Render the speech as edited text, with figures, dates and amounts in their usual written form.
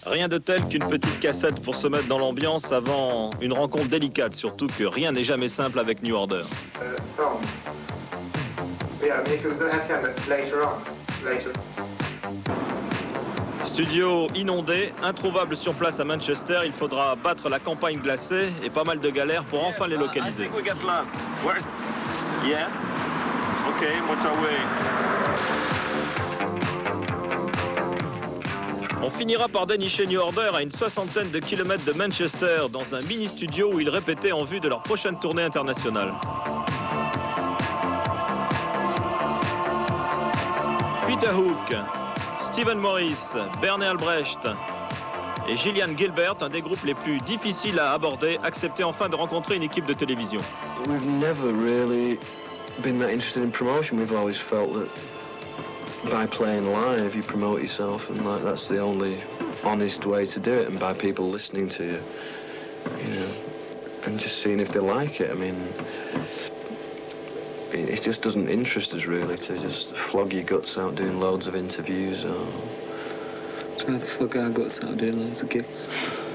Rien de tel qu'une petite cassette pour se mettre dans l'ambiance avant une rencontre délicate, surtout que rien n'est jamais simple avec New Order. Songs. Yeah, I mean, if it was later on, later. Studio inondé, introuvable sur place à Manchester, il faudra battre la campagne glacée et pas mal de galères pour enfin les localiser. Yes. Okay, motorway. On finira par dénicher New Order à une 60aine de kilomètres de Manchester dans un mini-studio où ils répétaient en vue de leur prochaine tournée internationale. Peter Hook, Stephen Morris, Bernie Albrecht et Gillian Gilbert, un des groupes les plus difficiles à aborder, acceptaient enfin de rencontrer une équipe de télévision. We've never really been that interested in promotion. We've always felt that by playing live, you promote yourself, and like that's the only honest way to do it, and by people listening to you, you know, and just seeing if they like it. I mean, it just doesn't interest us really to just flog your guts out doing loads of interviews or... Try to flog our guts out doing loads of gigs.